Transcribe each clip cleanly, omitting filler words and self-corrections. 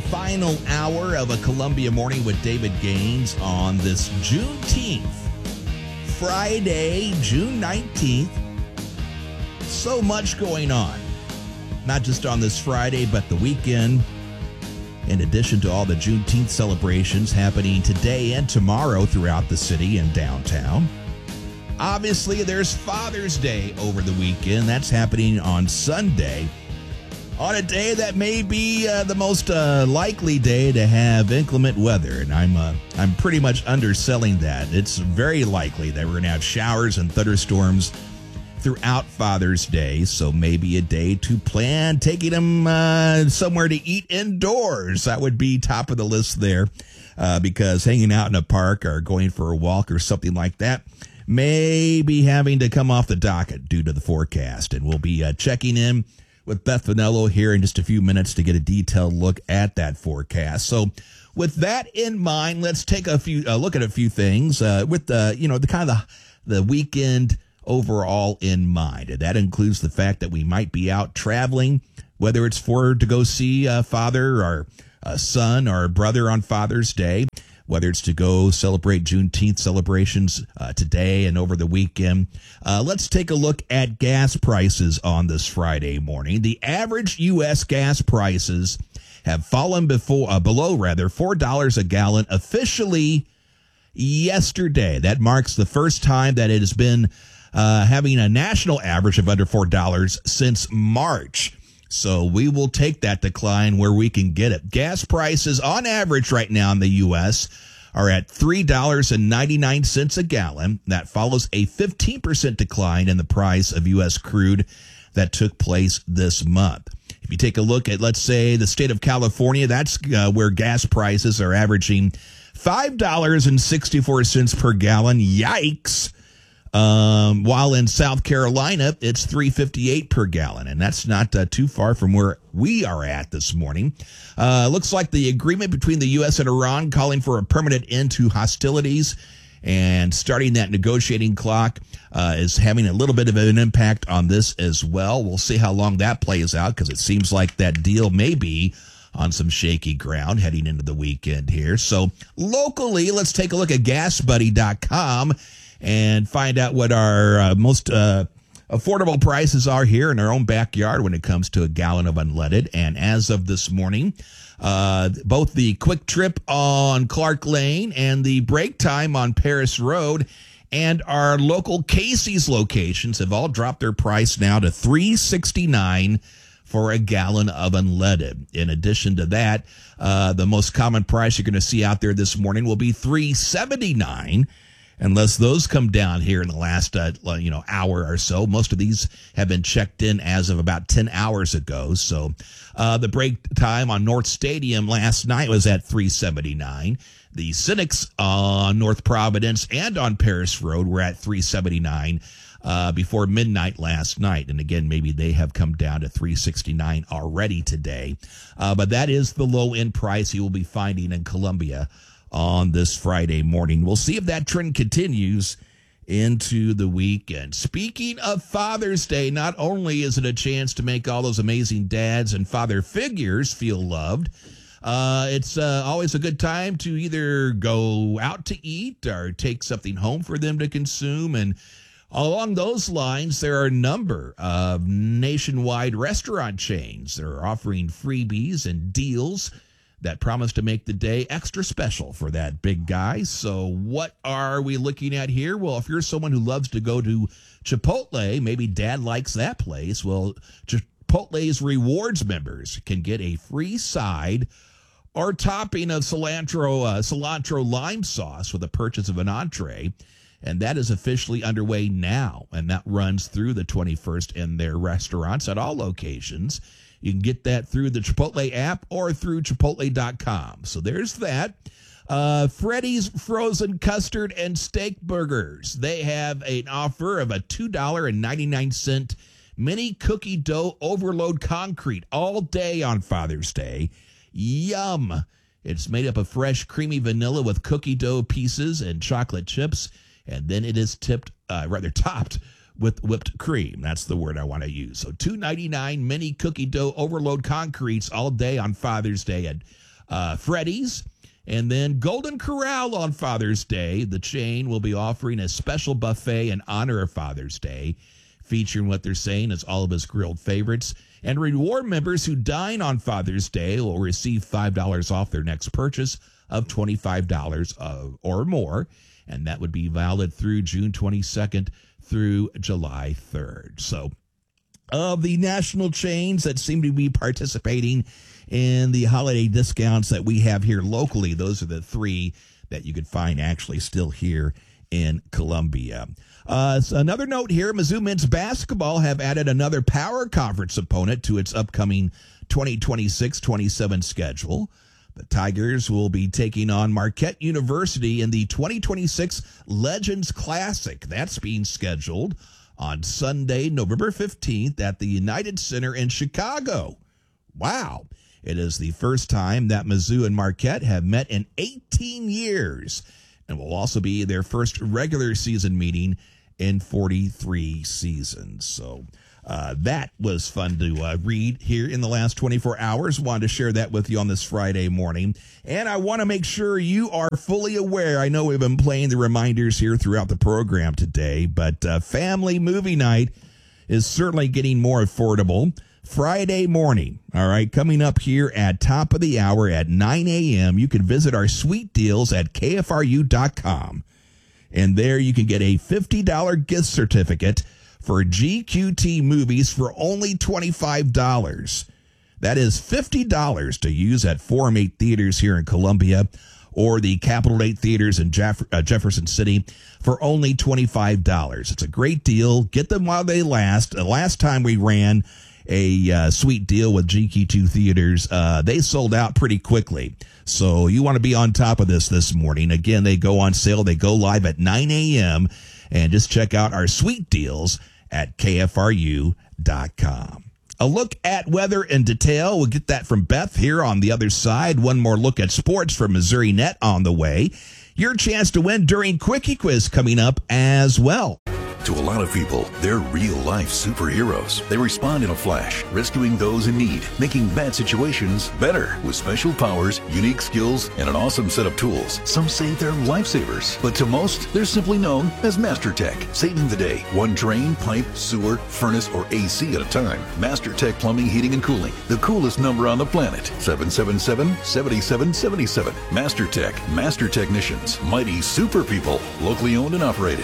final hour of a Columbia Morning with David Gaines on this Juneteenth, Friday, June 19th. So much going on, not just on this Friday, but the weekend. In addition to all the Juneteenth celebrations happening today and tomorrow throughout the city and downtown. Obviously, there's Father's Day over the weekend. That's happening on Sunday, on a day that may be the most likely day to have inclement weather. And I'm pretty much underselling that. It's very likely that we're going to have showers and thunderstorms throughout Father's Day, so maybe a day to plan taking them somewhere to eat indoors. That would be top of the list there, because hanging out in a park or going for a walk or something like that may be having to come off the docket due to the forecast. And we'll be checking in with Beth Vanello here in just a few minutes to get a detailed look at that forecast. So with that in mind, let's take a few look at a few things with the weekend overall in mind. And that includes the fact that we might be out traveling, whether it's to go see a father or a son or a brother on Father's Day, whether it's to go celebrate Juneteenth celebrations today and over the weekend. Let's take a look at gas prices on this Friday morning. The average U.S. gas prices have fallen below $4 a gallon officially yesterday. That marks the first time that it has been having a national average of under $4 since March. So we will take that decline where we can get it. Gas prices on average right now in the U.S. are at $3.99 a gallon. That follows a 15% decline in the price of U.S. crude that took place this month. If you take a look at, let's say, the state of California, that's where gas prices are averaging $5.64 per gallon. Yikes. While in South Carolina, it's $3.58 per gallon, and that's not too far from where we are at this morning. Looks like the agreement between the U.S. and Iran calling for a permanent end to hostilities and starting that negotiating clock is having a little bit of an impact on this as well. We'll see how long that plays out, because it seems like that deal may be on some shaky ground heading into the weekend here. So locally, let's take a look at GasBuddy.com and find out what our most affordable prices are here in our own backyard when it comes to a gallon of unleaded. And as of this morning, both the Quick Trip on Clark Lane and the Break Time on Paris Road and our local Casey's locations have all dropped their price now to $3.69 for a gallon of unleaded. In addition to that, the most common price you're going to see out there this morning will be $3.79. Unless those come down here in the last hour or so. Most of these have been checked in as of about 10 hours ago. So the break time on North Stadium last night was at $3.79. The Cynics on North Providence and on Paris Road were at $3.79 before midnight last night. And again, maybe they have come down to $3.69 already today. But that is the low-end price you will be finding in Columbia on this Friday morning. We'll see if that trend continues into the weekend. Speaking of Father's Day, not only is it a chance to make all those amazing dads and father figures feel loved, it's always a good time to either go out to eat or take something home for them to consume. And along those lines, there are a number of nationwide restaurant chains that are offering freebies and deals that promise to make the day extra special for that big guy. So what are we looking at here? Well, if you're someone who loves to go to Chipotle, maybe dad likes that place. Well, Chipotle's rewards members can get a free side or topping of cilantro lime sauce with the purchase of an entree. And that is officially underway now. And that runs through the 21st in their restaurants at all locations. You can get that through the Chipotle app or through Chipotle.com. So there's that. Freddy's Frozen Custard and Steak Burgers. They have an offer of a $2.99 mini cookie dough overload concrete all day on Father's Day. Yum. It's made up of fresh, creamy vanilla with cookie dough pieces and chocolate chips. And then it is topped with whipped cream. That's the word I want to use. So $2.99 mini cookie dough overload concretes all day on Father's Day at Freddy's. And then Golden Corral on Father's Day. The chain will be offering a special buffet in honor of Father's Day, featuring what they're saying is all of his grilled favorites. And reward members who dine on Father's Day will receive $5 off their next purchase of $25 or more. And that would be valid through June 22nd through July 3rd. So of the national chains that seem to be participating in the holiday discounts that we have here locally, those are the three that you could find actually still here in Columbia. So another note here, Mizzou men's basketball have added another power conference opponent to its upcoming 2026-27 schedule. The Tigers will be taking on Marquette University in the 2026 Legends Classic. That's being scheduled on Sunday, November 15th at the United Center in Chicago. Wow. It is the first time that Mizzou and Marquette have met in 18 years and will also be their first regular season meeting in 43 seasons. So that was fun to read here in the last 24 hours. Wanted to share that with you on this Friday morning. And I want to make sure you are fully aware. I know we've been playing the reminders here throughout the program today, but family movie night is certainly getting more affordable. Friday morning, all right, coming up here at top of the hour at 9 a.m., you can visit our sweet deals at KFRU.com. And there you can get a $50 gift certificate for GQT movies for only $25. That is $50 to use at Forum 8 Theaters here in Columbia or the Capital 8 Theaters in Jefferson City for only $25. It's a great deal. Get them while they last. The last time we ran a sweet deal with GQ2 Theaters, they sold out pretty quickly. So you want to be on top of this morning. Again, they go on sale. They go live at 9 a.m. And just check out our sweet deals at KFRU.com. A look at weather in detail. We'll get that from Beth here on the other side. One more look at sports from Missouri Net on the way. Your chance to win during Quickie Quiz coming up as well. To a lot of people, they're real-life superheroes. They respond in a flash, rescuing those in need, making bad situations better. With special powers, unique skills, and an awesome set of tools, some say they're lifesavers. But to most, they're simply known as MasterTech, saving the day. One drain, pipe, sewer, furnace, or AC at a time. MasterTech Plumbing, Heating, and Cooling. The coolest number on the planet. 777-7777. MasterTech. Master Technicians. Mighty super people. Locally owned and operated.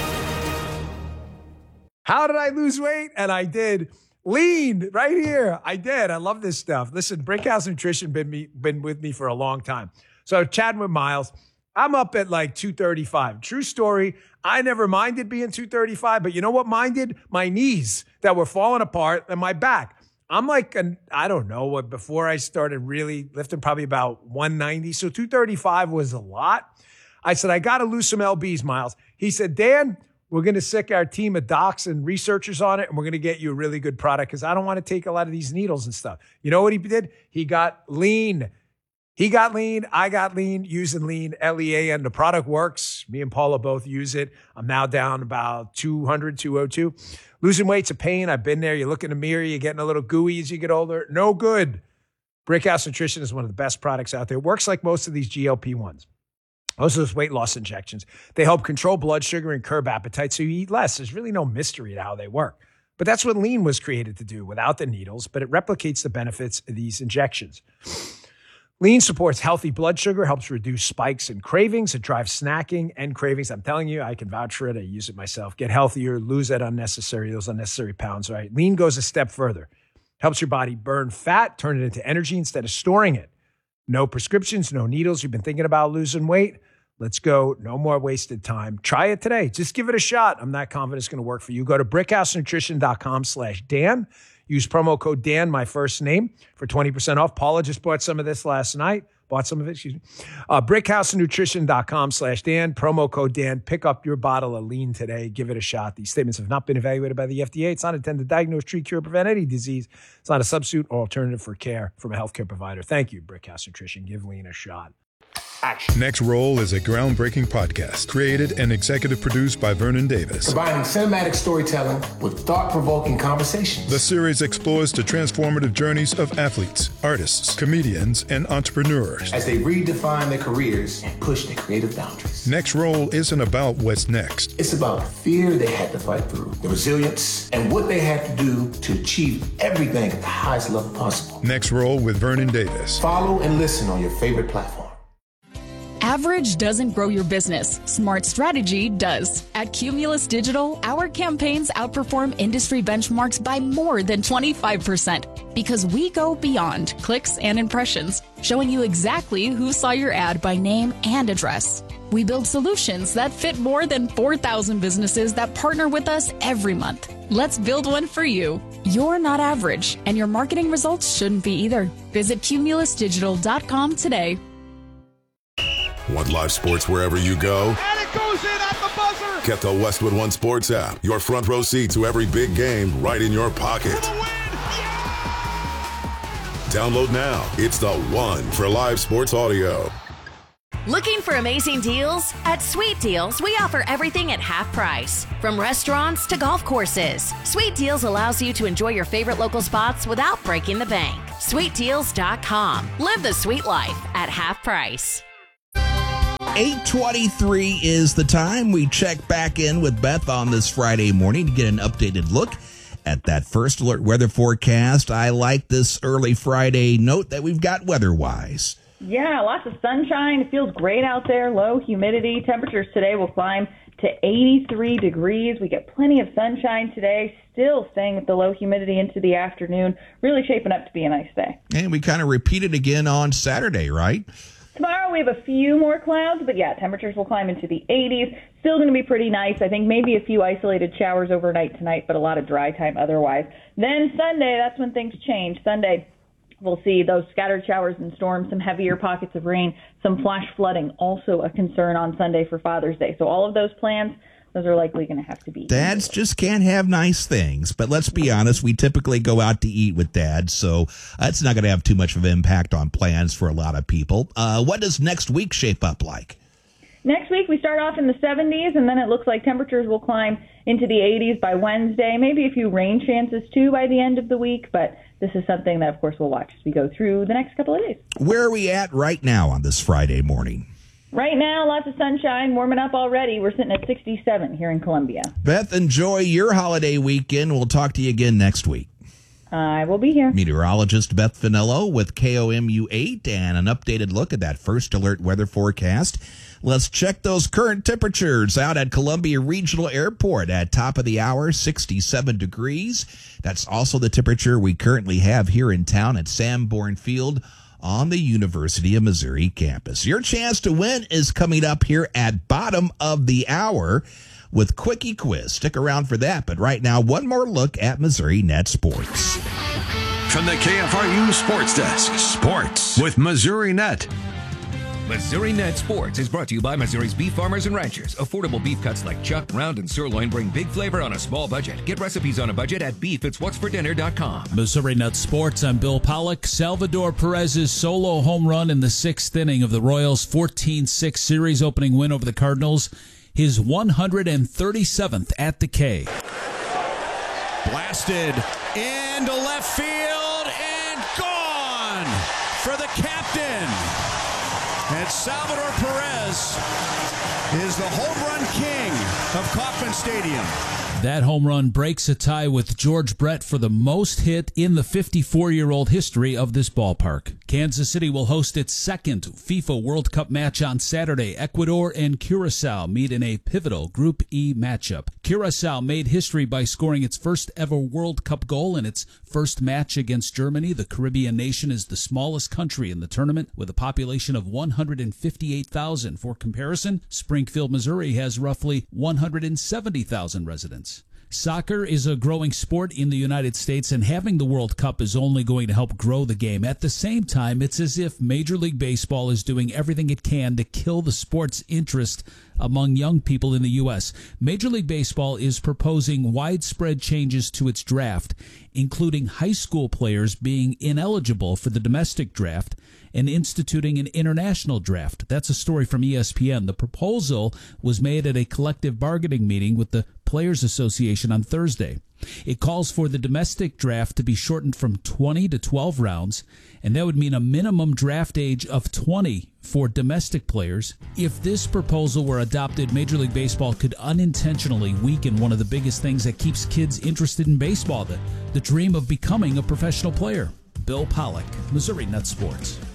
How did I lose weight? And I did. Lean right here. I did. I love this stuff. Listen, Brickhouse Nutrition been with me for a long time. So chatting with Miles, I'm up at like 235. True story. I never minded being 235, but you know what minded? My knees that were falling apart and my back. I'm like, I don't know what, before I started really lifting, probably about 190. So 235 was a lot. I said, I got to lose some LBs, Miles. He said, Dan, we're going to sick our team of docs and researchers on it, and we're going to get you a really good product because I don't want to take a lot of these needles and stuff. You know what he did? He got lean. He got lean. I got lean using lean, Lean. The product works. Me and Paula both use it. I'm now down about 200, 202. Losing weight's a pain. I've been there. You look in the mirror, you're getting a little gooey as you get older. No good. Brickhouse Nutrition is one of the best products out there. It works like most of these GLP-1s. Most of those weight loss injections, they help control blood sugar and curb appetite so you eat less. There's really no mystery to how they work. But that's what lean was created to do without the needles, but it replicates the benefits of these injections. Lean supports healthy blood sugar, helps reduce spikes and cravings. It drives snacking and cravings. I'm telling you, I can vouch for it. I use it myself. Get healthier, lose those unnecessary pounds, right? Lean goes a step further. Helps your body burn fat, turn it into energy instead of storing it. No prescriptions, no needles. You've been thinking about losing weight? Let's go. No more wasted time. Try it today. Just give it a shot. I'm not confident it's going to work for you. Go to brickhousenutrition.com/Dan. Use promo code Dan, my first name, for 20% off. Paula just bought some of this last night. Brickhousenutrition.com/Dan. Promo code Dan. Pick up your bottle of lean today. Give it a shot. These statements have not been evaluated by the FDA. It's not intended to diagnose, treat, cure, prevent any disease. It's not a substitute or alternative for care from a healthcare provider. Thank you, Brickhouse Nutrition. Give lean a shot. action. Next Roll is a groundbreaking podcast created and executive produced by Vernon Davis. Combining cinematic storytelling with thought-provoking conversations. The series explores the transformative journeys of athletes, artists, comedians, and entrepreneurs as they redefine their careers and push their creative boundaries. Next Roll isn't about what's next. It's about the fear they had to fight through, the resilience, and what they had to do to achieve everything at the highest level possible. Next Roll with Vernon Davis. Follow and listen on your favorite platform. Average doesn't grow your business. Smart strategy does. At Cumulus Digital, our campaigns outperform industry benchmarks by more than 25% because we go beyond clicks and impressions, showing you exactly who saw your ad by name and address. We build solutions that fit more than 4,000 businesses that partner with us every month. Let's build one for you. You're not average, and your marketing results shouldn't be either. Visit cumulusdigital.com today. Want live sports wherever you go? And it goes in at the buzzer! Get the Westwood One Sports app. Your front row seat to every big game right in your pocket. For the win! Yeah! Download now. It's the one for live sports audio. Looking for amazing deals? At Sweet Deals, we offer everything at half price. From restaurants to golf courses, Sweet Deals allows you to enjoy your favorite local spots without breaking the bank. SweetDeals.com. Live the sweet life at half price. 8:23 is the time. We check back in with Beth on this Friday morning to get an updated look at that first alert weather forecast. I like this early Friday note that we've got weather-wise. Yeah, lots of sunshine. It feels great out there. Low humidity. Temperatures today will climb to 83 degrees. We get plenty of sunshine today, still staying with the low humidity into the afternoon. Really shaping up to be a nice day. And we kind of repeat it again on Saturday, right? Tomorrow we have a few more clouds, but yeah, temperatures will climb into the 80s. Still going to be pretty nice. I think maybe a few isolated showers overnight tonight, but a lot of dry time otherwise. Then Sunday, that's when things change. Sunday, we'll see those scattered showers and storms, some heavier pockets of rain, some flash flooding, also a concern on Sunday for Father's Day. So all of those plans, those are likely going to have to be. Dads just can't have nice things. But let's be honest, we typically go out to eat with dads, so it's not going to have too much of an impact on plans for a lot of people. What does next week shape up like? Next week, we start off in the 70s, and then it looks like temperatures will climb into the 80s by Wednesday. Maybe a few rain chances, too, by the end of the week. But this is something that, of course, we'll watch as we go through the next couple of days. Where are we at right now on this Friday morning? Right now, lots of sunshine, warming up already. We're sitting at 67 here in Columbia. Beth, enjoy your holiday weekend. We'll talk to you again next week. I will be here. Meteorologist Beth Finello with KOMU 8 and an updated look at that first alert weather forecast. Let's check those current temperatures out at Columbia Regional Airport at top of the hour, 67 degrees. That's also the temperature we currently have here in town at Sanborn Field on the University of Missouri campus. Your chance to win is coming up here at bottom of the hour with Quickie Quiz. Stick around for that, but right now, one more look at Missouri Net Sports. From the KFRU Sports Desk, Sports with Missouri Net. Missouri Net Sports is brought to you by Missouri's beef farmers and ranchers. Affordable beef cuts like chuck, round, and sirloin bring big flavor on a small budget. Get recipes on a budget at beefitswhatsfordinner.com. Missouri Net Sports, I'm Bill Pollock. Salvador Perez's solo home run in the sixth inning of the Royals' 14-6 series opening win over the Cardinals. His 137th at the K. Blasted into left field and gone for the captain. And Salvador Perez is the home run king of Kauffman Stadium. That home run breaks a tie with George Brett for the most hit in the 54-year-old history of this ballpark. Kansas City will host its second FIFA World Cup match on Saturday. Ecuador and Curacao meet in a pivotal Group E matchup. Curacao made history by scoring its first ever World Cup goal in its first match against Germany. The Caribbean nation is the smallest country in the tournament with a population of 158,000. For comparison, Springfield, Missouri has roughly 170,000 residents. Soccer is a growing sport in the United States, and having the World Cup is only going to help grow the game. At the same time, it's as if Major League Baseball is doing everything it can to kill the sport's interest among young people in the U.S. Major League Baseball is proposing widespread changes to its draft, including high school players being ineligible for the domestic draft and instituting an international draft. That's a story from ESPN. The proposal was made at a collective bargaining meeting with the Players Association on Thursday. It calls for the domestic draft to be shortened from 20 to 12 rounds, and that would mean a minimum draft age of 20 for domestic players. If this proposal were adopted, Major League Baseball could unintentionally weaken one of the biggest things that keeps kids interested in baseball, the dream of becoming a professional player. Bill Pollack, Missouri Net Sports.